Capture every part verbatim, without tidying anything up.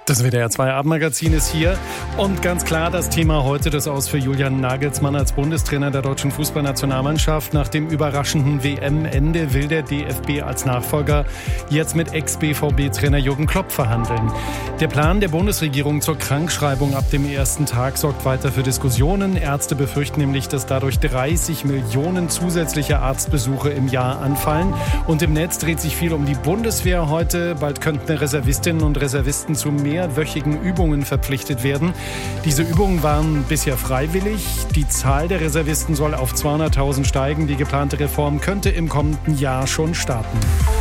Das W D R zwei Abendmagazin ist hier und ganz klar das Thema heute, das Aus für Julian Nagelsmann als Bundestrainer der deutschen Fußballnationalmannschaft. Nach dem überraschenden W M-Ende will der D F B als Nachfolger jetzt mit Ex-B V B-Trainer Jürgen Klopp verhandeln. Der Plan der Bundesregierung zur Krankschreibung ab dem ersten Tag sorgt weiter für Diskussionen. Ärzte befürchten nämlich, dass dadurch dreißig Millionen zusätzliche Arztbesuche im Jahr anfallen. Und im Netz dreht sich viel um die Bundeswehr heute. Bald könnten Reservistinnen und Reservisten zu mehrwöchigen Übungen verpflichtet werden. Diese Übungen waren bisher freiwillig. Die Zahl der Reservisten soll auf zweihunderttausend steigen. Die geplante Reform könnte im kommenden Jahr schon starten.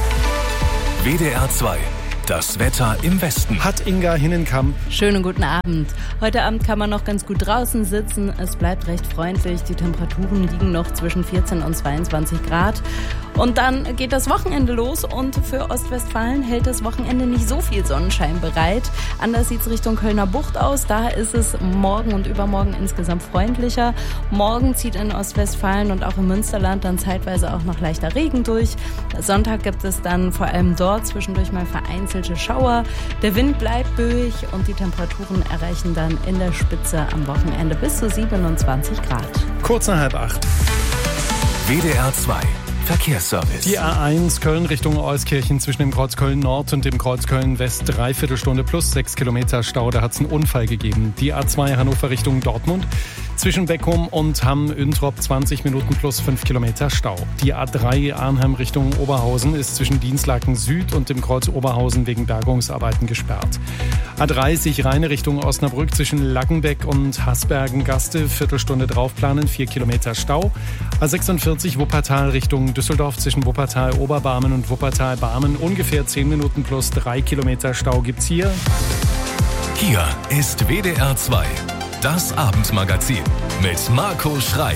W D R zwei. Das Wetter im Westen. Hat Inga Hinnenkamp. Schönen guten Abend. Heute Abend kann man noch ganz gut draußen sitzen. Es bleibt recht freundlich. Die Temperaturen liegen noch zwischen vierzehn und zweiundzwanzig Grad. Und dann geht das Wochenende los und für Ostwestfalen hält das Wochenende nicht so viel Sonnenschein bereit. Anders sieht es Richtung Kölner Bucht aus. Da ist es morgen und übermorgen insgesamt freundlicher. Morgen zieht in Ostwestfalen und auch im Münsterland dann zeitweise auch noch leichter Regen durch. Sonntag gibt es dann vor allem dort zwischendurch mal vereinzelt Schauer. Der Wind bleibt böig und die Temperaturen erreichen dann in der Spitze am Wochenende bis zu siebenundzwanzig Grad. Kurz nach halb acht. W D R zwei. Verkehrsservice. Die A eins Köln Richtung Euskirchen zwischen dem Kreuz Köln Nord und dem Kreuz Köln West Dreiviertelstunde plus sechs Kilometer Stau. Da hat es einen Unfall gegeben. Die A zwei Hannover Richtung Dortmund zwischen Beckum und Hamm-Üntrop zwanzig Minuten plus fünf Kilometer Stau. Die A drei Arnhem Richtung Oberhausen ist zwischen Dienstlaken Süd und dem Kreuz Oberhausen wegen Bergungsarbeiten gesperrt. A dreißig Rheine Richtung Osnabrück zwischen Laggenbeck und Hasbergen-Gaste Viertelstunde draufplanen, vier Kilometer Stau. A sechsundvierzig Wuppertal Richtung Düsseldorf zwischen Wuppertal-Oberbarmen und Wuppertal-Barmen ungefähr zehn Minuten plus drei Kilometer Stau gibt's hier. Hier ist W D R zwei. Das Abendmagazin mit Marco Schreil.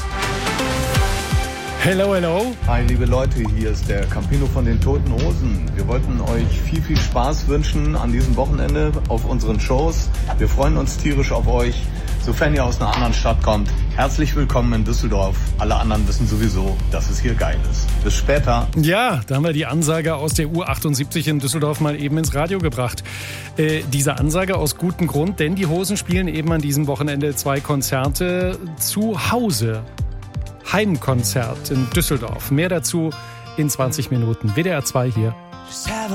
Hello, hello. Hi, liebe Leute, hier ist der Campino von den Toten Hosen. Wir wollten euch viel, viel Spaß wünschen an diesem Wochenende auf unseren Shows. Wir freuen uns tierisch auf euch. Sofern ihr aus einer anderen Stadt kommt, herzlich willkommen in Düsseldorf. Alle anderen wissen sowieso, dass es hier geil ist. Bis später. Ja, da haben wir die Ansage aus der U achtundsiebzig in Düsseldorf mal eben ins Radio gebracht. Äh, diese Ansage aus gutem Grund, denn die Hosen spielen eben an diesem Wochenende zwei Konzerte zu Hause. Heimkonzert in Düsseldorf. Mehr dazu in zwanzig Minuten. W D R zwei hier.